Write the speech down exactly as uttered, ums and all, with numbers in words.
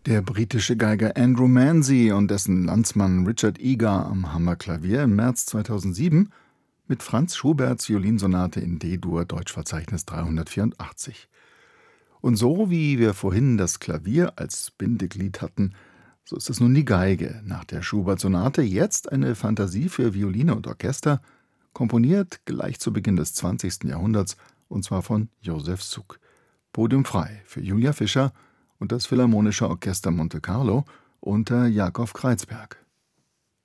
Der britische Geiger Andrew Manzy und dessen Landsmann Richard Egar am Hammerklavier im März zweitausendsieben mit Franz Schuberts Violinsonate in D-Dur, Deutschverzeichnis dreihundertvierundachtzig. Und so wie wir vorhin das Klavier als Bindeglied hatten, so ist es nun die Geige, nach der Schubert-Sonate jetzt eine Fantasie für Violine und Orchester, komponiert gleich zu Beginn des zwanzigsten Jahrhunderts, und zwar von Josef Suk. Podium frei für Julia Fischer und das Philharmonische Orchester Monte Carlo unter Jakob Kreizberg.